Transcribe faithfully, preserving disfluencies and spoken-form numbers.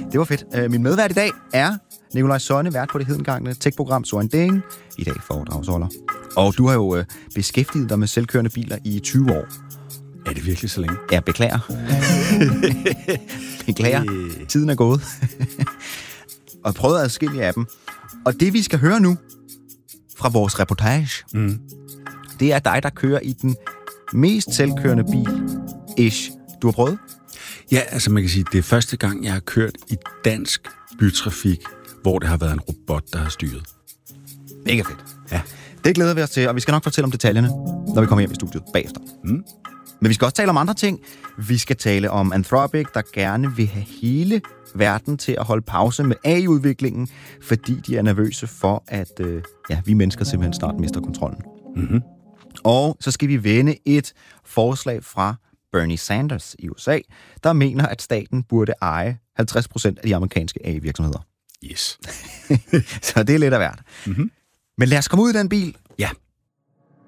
Det var fedt. Øh, min medvært i dag er Nikolaj Sonne, vært på det hedengangne tech-program So ein Ding. I dag foredragsholder. Og du har jo øh, beskæftiget dig med selvkørende biler i tyve år. Er det virkelig så længe? Ja, beklager. beklager. Øh. Tiden er gået. Og prøvet adskillige af dem. Og det, vi skal høre nu fra vores reportage, mm. det er dig, der kører i den mest selvkørende bil, ish, du har prøvet? Ja, altså man kan sige, det er første gang, jeg har kørt i dansk bytrafik, hvor det har været en robot, der har styret. Mega fedt. Ja. Det glæder vi os til, og vi skal nok fortælle om detaljerne, når vi kommer hjem i studiet bagefter. Mm. Men vi skal også tale om andre ting. Vi skal tale om Anthropic, der gerne vil have hele verden til at holde pause med A I-udviklingen, fordi de er nervøse for, at øh, ja, vi mennesker simpelthen snart mister kontrollen. Mm-hmm. Og så skal vi vende et forslag fra Bernie Sanders i U S A, der mener, at staten burde eje halvtreds procent af de amerikanske A I-virksomheder. Yes. Så det er lidt af hvert. Mm-hmm. Men lad os komme ud i den bil. Ja.